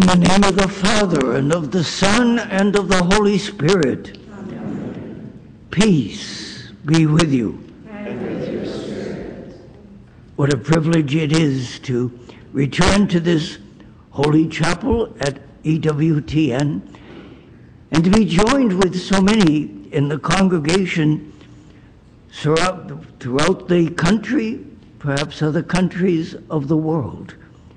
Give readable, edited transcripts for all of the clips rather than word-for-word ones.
the name of the Father, and of the Son, and of the Holy Spirit. Amen. Peace be with you. And with your spirit. What a privilege it is to return to this holy chapel at EWTN and to be joined with so many in the congregation throughout the country, perhaps other countries of the world.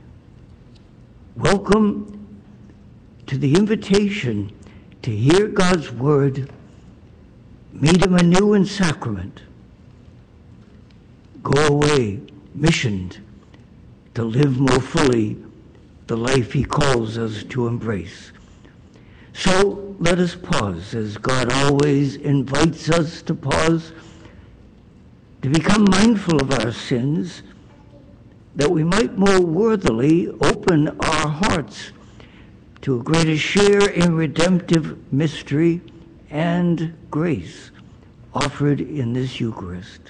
Welcome to the invitation to hear God's word, meet him anew in sacrament, go away missioned to live more fully the life he calls us to embrace. So let us pause, as God always invites us to pause, to become mindful of our sins, that we might more worthily open our hearts to a greater share in redemptive mystery and grace offered in this Eucharist.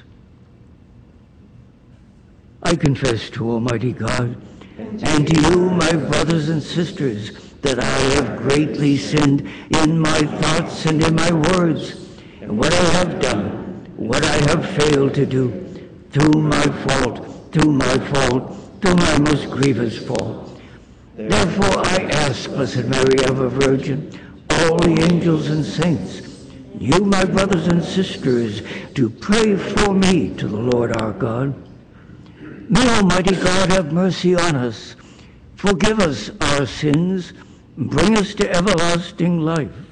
I confess to Almighty God and to you, my brothers and sisters, that I have greatly sinned in my thoughts and in my words, and what I have done, what I have failed to do, through my fault, through my most grievous fault. Therefore I ask, Blessed Mary, ever Virgin, all the angels and saints, you, my brothers and sisters, to pray for me to the Lord our God. May Almighty God have mercy on us, forgive us our sins, and bring us to everlasting life.